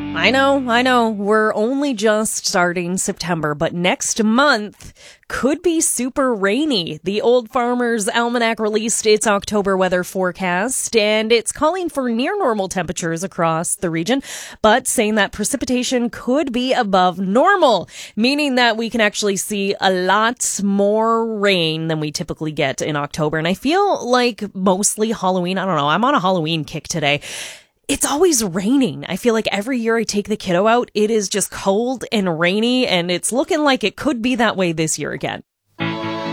I know. We're only just starting September, but next month could be super rainy. The Old Farmer's Almanac released its October weather forecast, and it's calling for near normal temperatures across the region, but saying that precipitation could be above normal, meaning that we can actually see a lot more rain than we typically get in October. And I feel like mostly Halloween, I don't know, I'm on a Halloween kick today. It's always raining. I feel like every year I take the kiddo out, it is just cold and rainy, and it's looking like it could be that way this year again.